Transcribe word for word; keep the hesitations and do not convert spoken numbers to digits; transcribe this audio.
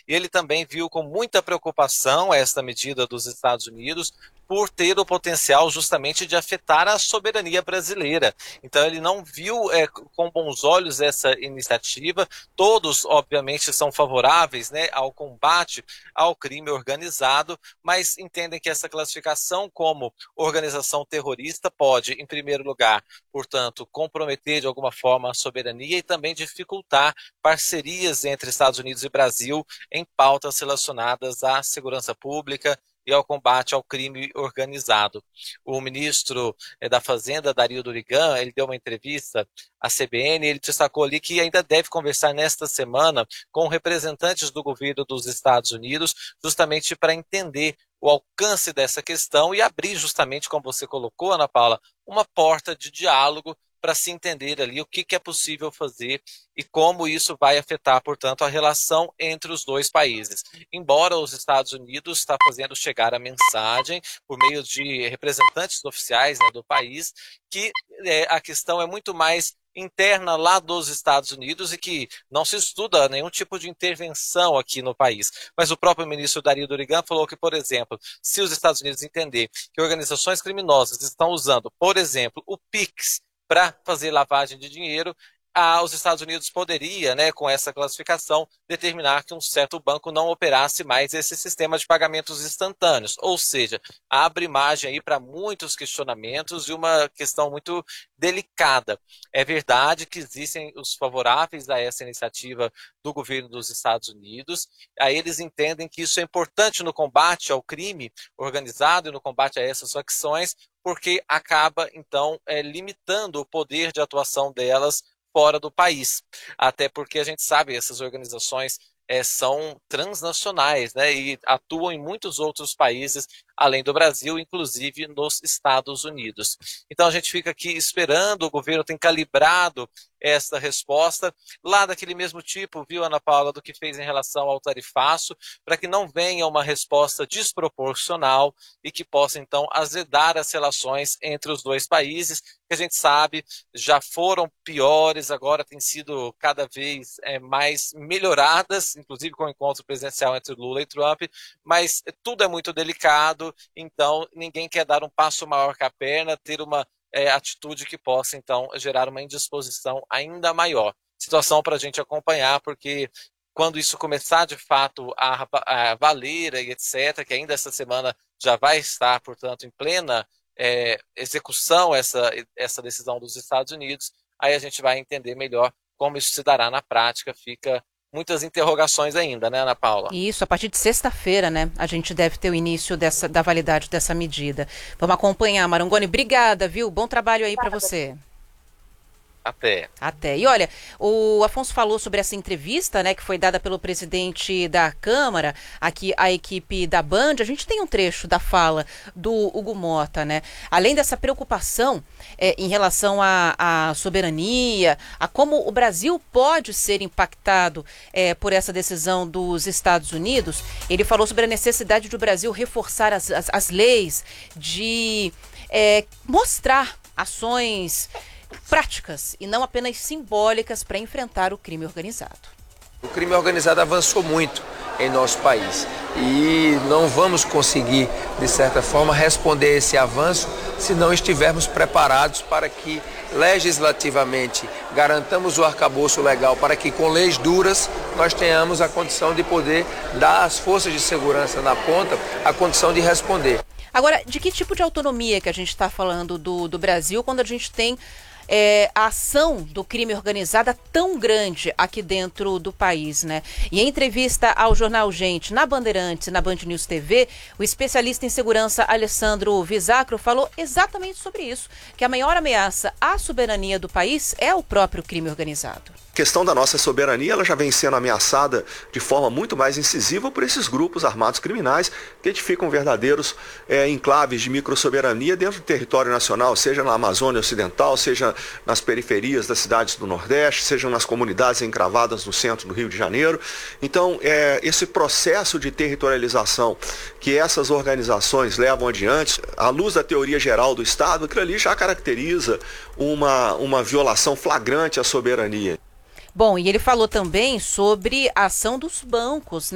E ele também viu com muita preocupação esta medida dos Estados Unidos, por ter o potencial justamente de afetar a soberania brasileira. Então ele não viu é, com bons olhos essa iniciativa. Todos, obviamente, são favoráveis, né, ao combate ao crime organizado, mas entendem que essa classificação como organização terrorista pode, em primeiro lugar, portanto, comprometer de alguma forma a soberania e também dificultar parcerias entre Estados Unidos e Brasil em pautas relacionadas à segurança pública e ao combate ao crime organizado. O ministro eh, da Fazenda, Dario Durigan, ele deu uma entrevista à C B N, ele destacou ali que ainda deve conversar nesta semana com representantes do governo dos Estados Unidos, justamente para entender o alcance dessa questão e abrir justamente, como você colocou, Ana Paula, uma porta de diálogo para se entender ali o que, que é possível fazer e como isso vai afetar, portanto, a relação entre os dois países. Embora os Estados Unidos está fazendo chegar a mensagem por meio de representantes oficiais, né, do país, que é, a questão é muito mais interna lá dos Estados Unidos e que não se estuda nenhum tipo de intervenção aqui no país. Mas o próprio ministro Dario Durigan falou que, por exemplo, se os Estados Unidos entender que organizações criminosas estão usando, por exemplo, o Pix para fazer lavagem de dinheiro, ah, os Estados Unidos poderia, né, com essa classificação, determinar que um certo banco não operasse mais esse sistema de pagamentos instantâneos. Ou seja, abre margem aí para muitos questionamentos e uma questão muito delicada. É verdade que existem os favoráveis a essa iniciativa do governo dos Estados Unidos. Aí eles entendem que isso é importante no combate ao crime organizado e no combate a essas facções, porque acaba, então, é, limitando o poder de atuação delas fora do país. Até porque a gente sabe, essas organizações é, são transnacionais, né, e atuam em muitos outros países, além do Brasil, inclusive nos Estados Unidos. Então a gente fica aqui esperando, o governo tem calibrado esta resposta, lá daquele mesmo tipo, viu, Ana Paula, do que fez em relação ao tarifaço, para que não venha uma resposta desproporcional e que possa, então, azedar as relações entre os dois países, que a gente sabe já foram piores, agora têm sido cada vez é, mais melhoradas, inclusive com o encontro presidencial entre Lula e Trump, mas tudo é muito delicado, então ninguém quer dar um passo maior que a perna, ter uma É, atitude que possa, então, gerar uma indisposição ainda maior. Situação para a gente acompanhar, porque quando isso começar, de fato, a, a valer e etcétera, que ainda essa semana já vai estar, portanto, em plena é, execução essa, essa decisão dos Estados Unidos, aí a gente vai entender melhor como isso se dará na prática. Fica muitas interrogações ainda, né, Ana Paula? Isso, a partir de sexta-feira, né, a gente deve ter o início dessa, da validade dessa medida. Vamos acompanhar, Marangoni. Obrigada, viu? Bom trabalho aí para você. Até. Até. E olha, o Afonso falou sobre essa entrevista, né, que foi dada pelo presidente da Câmara, aqui a equipe da Band. A gente tem um trecho da fala do Hugo Mota, né? Além dessa preocupação é, em relação à, à soberania, a como o Brasil pode ser impactado é, por essa decisão dos Estados Unidos, ele falou sobre a necessidade de o Brasil reforçar as, as, as leis, de é, mostrar ações práticas e não apenas simbólicas para enfrentar o crime organizado. O crime organizado avançou muito em nosso país e não vamos conseguir, de certa forma, responder a esse avanço se não estivermos preparados para que legislativamente garantamos o arcabouço legal, para que com leis duras nós tenhamos a condição de poder dar às forças de segurança na ponta a condição de responder. Agora, de que tipo de autonomia que a gente está falando do, do Brasil quando a gente tem É, a ação do crime organizado tão grande aqui dentro do país, né? E em entrevista ao jornal Gente, na Bandeirantes e na Band News T V, o especialista em segurança Alessandro Visacro falou exatamente sobre isso, que a maior ameaça à soberania do país é o próprio crime organizado. A questão da nossa soberania, ela já vem sendo ameaçada de forma muito mais incisiva por esses grupos armados criminais que edificam verdadeiros é, enclaves de microsoberania dentro do território nacional, seja na Amazônia Ocidental, seja nas periferias das cidades do Nordeste, sejam nas comunidades encravadas no centro do Rio de Janeiro. Então, é, esse processo de territorialização que essas organizações levam adiante, à luz da teoria geral do Estado, aquilo ali já caracteriza uma, uma violação flagrante à soberania. Bom, e ele falou também sobre a ação dos bancos, né?